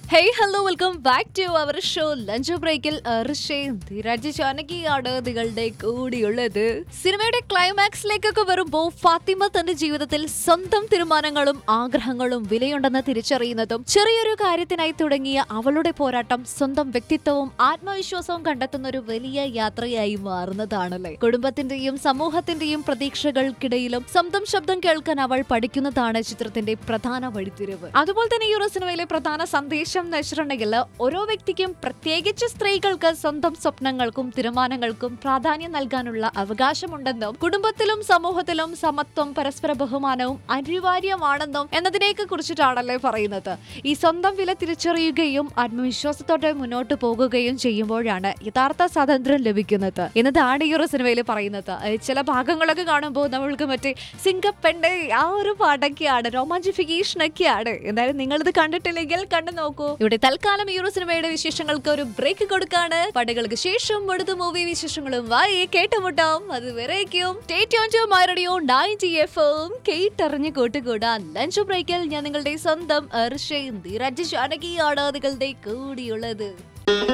Hey, hello, welcome back to our show Lunch Breakil Dheeraj ജാനകിയാണ് നിങ്ങളുടെ കൂടിയുള്ളത്. സിനിമയുടെ ക്ലൈമാക്സിലേക്കൊക്കെ വരുമ്പോൾ ഫാത്തിമ തന്റെ ജീവിതത്തിൽ സ്വന്തം തീരുമാനങ്ങളും ആഗ്രഹങ്ങളും വിലയുണ്ടെന്ന് തിരിച്ചറിയുന്നതും ചെറിയൊരു കാര്യത്തിനായി തുടങ്ങിയ അവളുടെ പോരാട്ടം സ്വന്തം വ്യക്തിത്വവും ആത്മവിശ്വാസവും കണ്ടെത്തുന്ന ഒരു വലിയ യാത്രയായി മാറുന്നതാണല്ലേ. കുടുംബത്തിന്റെയും സമൂഹത്തിന്റെയും പ്രതീക്ഷകൾക്കിടയിലും സ്വന്തം ശബ്ദം കേൾക്കാൻ അവൾ പഠിക്കുന്നതാണ് ചിത്രത്തിന്റെ പ്രധാന വഴിത്തിരിവ്. അതുപോലെ തന്നെ ഈ ഒരു സിനിമയിലെ പ്രധാന സന്ദേശം വെച്ചിട്ടുണ്ടെങ്കിൽ ഓരോ വ്യക്തിക്കും പ്രത്യേകിച്ച് സ്ത്രീകൾക്ക് സ്വന്തം സ്വപ്നങ്ങൾക്കും തീരുമാനങ്ങൾക്കും പ്രാധാന്യം നൽകാനുള്ള അവകാശമുണ്ടെന്നും കുടുംബത്തിലും സമൂഹത്തിലും സമത്വം പരസ്പര ബഹുമാനവും അനിവാര്യമാണെന്നും എന്നതിനെയൊക്കെ കുറിച്ചിട്ടാണല്ലേ പറയുന്നത്. ഈ സ്വന്തം വില തിരിച്ചറിയുകയും ആത്മവിശ്വാസത്തോടെ മുന്നോട്ട് പോകുകയും ചെയ്യുമ്പോഴാണ് യഥാർത്ഥ സ്വാതന്ത്ര്യം ലഭിക്കുന്നത് എന്നതാണ് ഈ ഒരു സിനിമയിൽ പറയുന്നത്. ചില ഭാഗങ്ങളൊക്കെ കാണുമ്പോൾ നമ്മൾക്ക് മറ്റേ സിംഗപ്പെണ്ടെ ആ ഒരു പാട്ടൊക്കെയാണ്, റൊമാൻറ്റിഫിക്കേഷൻ ഒക്കെയാണ്. എന്തായാലും നിങ്ങളിത് കണ്ടിട്ടില്ലെങ്കിൽ കണ്ടു നോക്കൂ. ഇവിടെ തൽക്കാലം ഈ ഒരു സിനിമയുടെ വിശേഷങ്ങൾക്ക് ഒരു ബ്രേക്ക് കൊടുക്കാണ്. പാട്ടുകൾക്ക് ശേഷം അടുത്ത മൂവി വിശേഷങ്ങളും വായി കേട്ടുമുട്ടാം. അതുവരേക്കും കേട്ടറിഞ്ഞ് കൂട്ടുകൂടാൻ ലഞ്ച് ബ്രേക്കിൽ ഞാൻ നിങ്ങളുടെ സ്വന്തം ധീരാജ് ജാനകിയാണ് നിങ്ങളുടെ കൂടിയുള്ളത്.